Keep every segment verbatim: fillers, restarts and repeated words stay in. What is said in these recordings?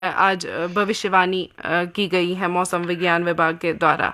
आज भविष्यवाणी की गई है मौसम विज्ञान विभाग के द्वारा?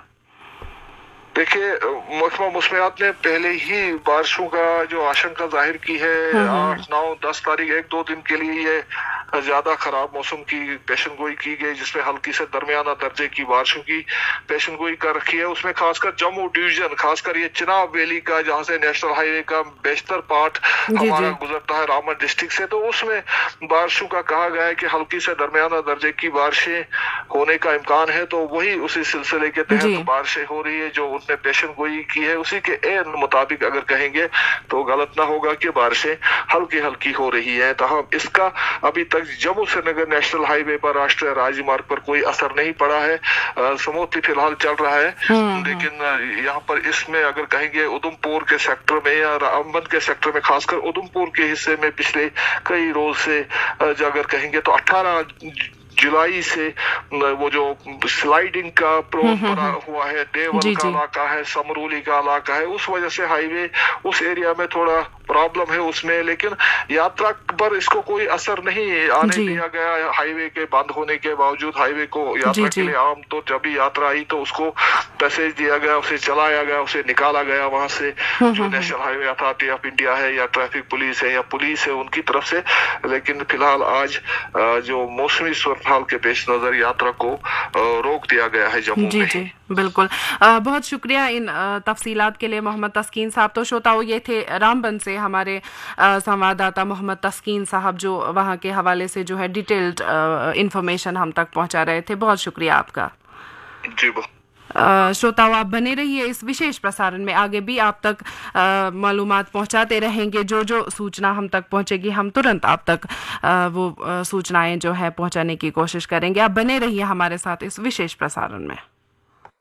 देखिए, महकमा मौसमियात ने पहले ही बारिशों का जो आशंका जाहिर की है। आठ नौ दस तारीख एक दो दिन के लिए ये ज्यादा खराब मौसम की पेशन गोई की गई, जिसमें हल्की से दरमियाना दर्जे की बारिशों की पेशन गोई कर रखी है। उसमें खासकर जम्मू डिवीजन, खासकर ये चिनाब वैली का, जहां से नेशनल हाईवे का बेशतर पार्ट हमारा गुजरता है रामबन डिस्ट्रिक्ट से, तो उसमें बारिशों का कहा गया है कि हल्की से दरमियाना दर्जे की बारिशें होने का इम्कान है। तो वही उसी सिलसिले के तहत बारिशें हो रही है जो ने पेशन गोई की है, उसी के एन मुताबिक अगर कहेंगे तो गलत ना होगा कि बारिशें हल्की हल्की हो रही है। तो इसका अभी तक जम्मू श्रीनगर नेशनल हाईवे पर, राष्ट्रीय राजमार्ग पर कोई असर नहीं पड़ा है। समूथली फिलहाल चल रहा है, लेकिन यहाँ पर इसमें अगर कहेंगे उधमपुर के सेक्टर में या रामबन के सेक्टर में, खासकर उधमपुर के हिस्से में पिछले कई रोज से अगर कहेंगे तो अठारह जुलाई से वो जो स्लाइडिंग का प्रोग्राम हुआ है, देवल का इलाका है, समरूली का इलाका है, उस वजह से हाईवे उस एरिया में थोड़ा प्रॉब्लम है उसमें। लेकिन यात्रा पर इसको कोई असर नहीं आने दिया गया। हाईवे के बंद होने के बावजूद हाईवे को यात्रा के लिए आम तो जब भी यात्रा आई तो उसको पैसेज दिया गया, उसे चलाया गया, उसे निकाला गया वहां से, जो national highway authority of India है या ट्रैफिक पुलिस है या पुलिस है उनकी तरफ से। लेकिन फिलहाल आज जो मौसमी हाल के पेश नजर यात्रा को रोक दिया गया है जम्मू जी में। जी बिल्कुल। आ, बहुत शुक्रिया इन तफसीलात के लिए मोहम्मद तस्कीन साहब। तो श्रोताओं, ये थे रामबन से हमारे संवाददाता मोहम्मद तस्कीन साहब, जो वहाँ के हवाले से जो है डिटेल्ड इंफॉर्मेशन हम तक पहुँचा रहे थे। बहुत शुक्रिया आपका। जी श्रोताओं, आप बने रहिए इस विशेष प्रसारण में। आगे भी आप तक मालूमात पहुंचाते रहेंगे। जो जो सूचना हम तक पहुंचेगी हम तुरंत आप तक आ, वो आ, सूचनाएं जो है पहुंचाने की कोशिश करेंगे। आप बने रहिए हमारे साथ इस विशेष प्रसारण में।